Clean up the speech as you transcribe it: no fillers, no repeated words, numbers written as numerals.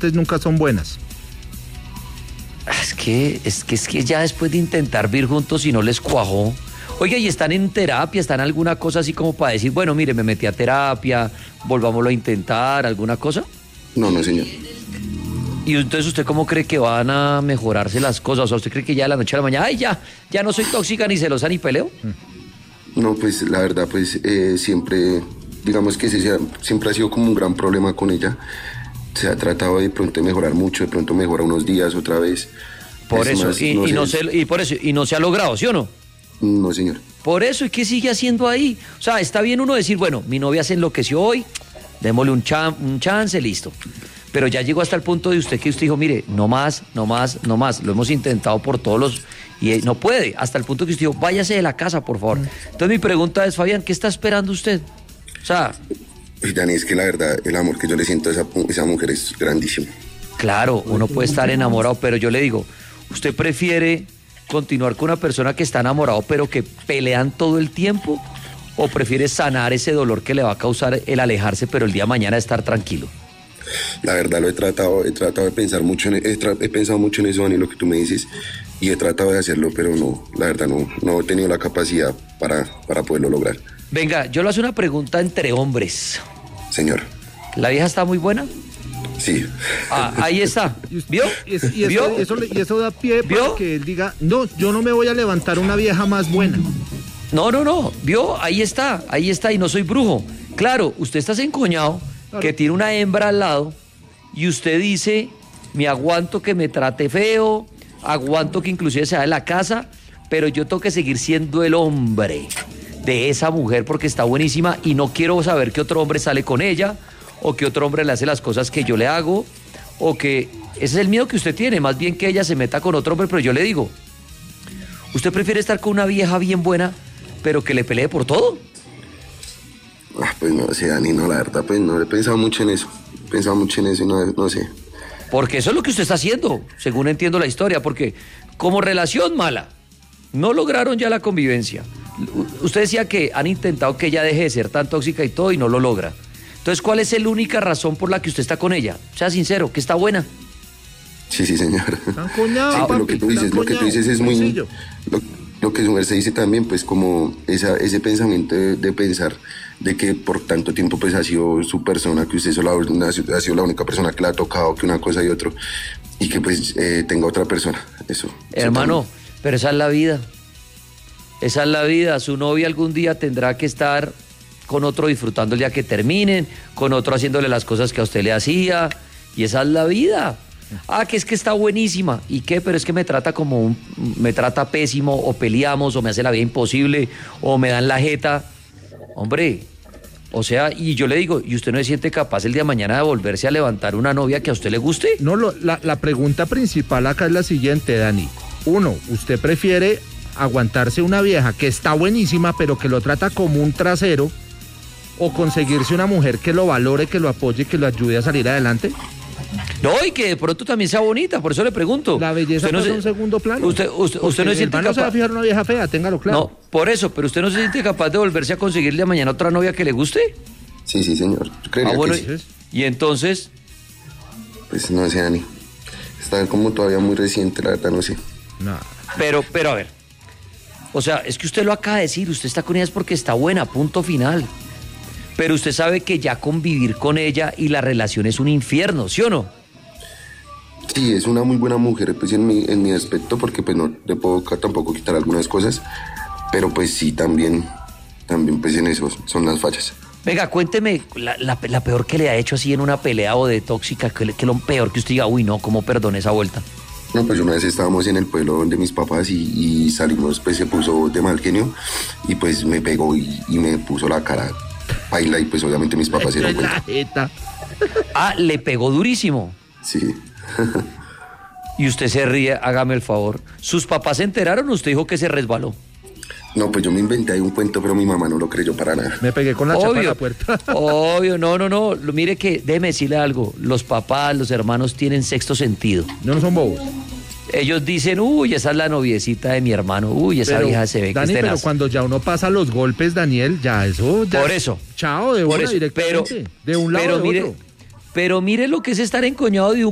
partes nunca son buenas. Es que ya después de intentar vivir juntos y no les cuajó. Oiga, ¿y están en terapia? ¿Están en alguna cosa así como para decir, bueno, mire, me metí a terapia, volvámoslo a intentar, alguna cosa? No, señor. ¿Y entonces usted cómo cree que van a mejorarse las cosas? O sea, ¿usted cree que ya de la noche a la mañana, ay, ya no soy tóxica, ni celosa, ni peleo? No, pues la verdad, pues siempre, digamos que siempre ha sido como un gran problema con ella. Se ha tratado de pronto de mejorar mucho, de pronto mejora unos días, otra vez. Por eso, y no se ha logrado, ¿sí o no? No, señor. Por eso, ¿y qué sigue haciendo ahí? O sea, está bien uno decir, bueno, mi novia se enloqueció hoy, démosle un chance, listo. Pero ya llegó hasta el punto de usted que usted dijo, mire, no más. Lo hemos intentado por todos los... Y no puede, hasta el punto que usted dijo, váyase de la casa, por favor. Entonces mi pregunta es, Fabián, ¿qué está esperando usted? O sea... Dani, es que la verdad, el amor que yo le siento a esa mujer es grandísimo. Claro, uno puede estar enamorado, pero yo le digo, ¿usted prefiere continuar con una persona que está enamorado pero que pelean todo el tiempo? ¿O prefiere sanar ese dolor que le va a causar el alejarse, pero el día de mañana estar tranquilo? La verdad lo he tratado de pensar mucho, he pensado mucho en eso, Dani, lo que tú me dices, y he tratado de hacerlo, pero no, la verdad no he tenido la capacidad para poderlo lograr. Venga, yo le hago una pregunta entre hombres. Señor. ¿La vieja está muy buena? Sí. Ahí está. ¿Vio? Y eso da pie para que él diga, no, yo no me voy a levantar una vieja más buena. No. ¿Vio? Ahí está, y no soy brujo. Claro, usted está encoñado, claro, que tiene una hembra al lado, y usted dice, me aguanto que me trate feo, aguanto que inclusive se vaya de la casa, pero yo tengo que seguir siendo el hombre de esa mujer porque está buenísima y no quiero saber que otro hombre sale con ella o que otro hombre le hace las cosas que yo le hago o que... Ese es el miedo que usted tiene, más bien que ella se meta con otro hombre, pero yo le digo, ¿usted prefiere estar con una vieja bien buena pero que le pelee por todo? Pues no sé, Dani, no, la verdad, pues no he pensado mucho en eso. Y no sé. Porque eso es lo que usted está haciendo, según entiendo la historia, porque como relación mala, no lograron ya la convivencia. Usted decía que han intentado que ella deje de ser tan tóxica y todo y no lo logra. Entonces, ¿cuál es la única razón por la que usted está con ella? Sea sincero, que está buena. Sí, señor. Papi, lo que tú dices es muy... Lo que su merced dice también, pues como ese pensamiento de pensar de que por tanto tiempo pues ha sido su persona, que usted ha sido la única persona que le ha tocado, que una cosa y otro, y que pues tenga otra persona, eso. Hermano, pero esa es la vida. Esa es la vida. Su novia algún día tendrá que estar con otro disfrutando el día que terminen, con otro haciéndole las cosas que a usted le hacía, y esa es la vida. Que es que está buenísima. ¿Y qué? Pero es que me trata me trata pésimo, o peleamos, o me hace la vida imposible, o me dan la jeta. Hombre, o sea, y yo le digo, ¿y usted no se siente capaz el día de mañana de volverse a levantar una novia que a usted le guste? No, la pregunta principal acá es la siguiente, Dani. Uno, ¿usted prefiere aguantarse una vieja que está buenísima, pero que lo trata como un trasero, o conseguirse una mujer que lo valore, que lo apoye, que lo ayude a salir adelante? No, y que de pronto también sea bonita, por eso le pregunto. La belleza no es un segundo plano. Usted no se siente capaz. No se va a fijar una vieja fea, téngalo claro. No, por eso, pero usted no se siente capaz de volverse a conseguirle mañana otra novia que le guste. Sí, señor. Yo creería bueno, que sí. ¿Y entonces? Pues no sé, Dani. Está como todavía muy reciente, la verdad, no sé. No. Pero a ver. O sea, es que usted lo acaba de decir, usted está con ella es porque está buena, punto final. Pero usted sabe que ya convivir con ella y la relación es un infierno, ¿sí o no? Sí, es una muy buena mujer, pues en mi aspecto, porque pues no le puedo tampoco quitar algunas cosas, pero pues sí, también pues en eso son las fallas. Venga, cuénteme la peor que le ha hecho así en una pelea o de tóxica, que lo peor que usted diga, uy no, ¿cómo perdone esa vuelta? No, pues una vez estábamos en el pueblo donde mis papás y salimos, pues se puso de mal genio y pues me pegó y me puso la cara baila y pues obviamente mis papás se dieron cuenta. Le pegó durísimo. Sí. Y usted se ríe, hágame el favor. ¿Sus papás se enteraron o usted dijo que se resbaló? No, pues yo me inventé ahí un cuento, pero mi mamá no lo creyó para nada. Me pegué con la chapa en la puerta. Obvio, no. Mire que, déjeme decirle algo. Los papás, los hermanos tienen sexto sentido. No son bobos. Ellos dicen, uy, esa es la noviecita de mi hermano. Uy, esa vieja se ve Dani, que es tenaz. pero cuando ya uno pasa los golpes, Daniel, ya eso... Ya, por eso. Chao, de una directamente. De un lado o de otro. Pero mire lo que es estar encoñado de un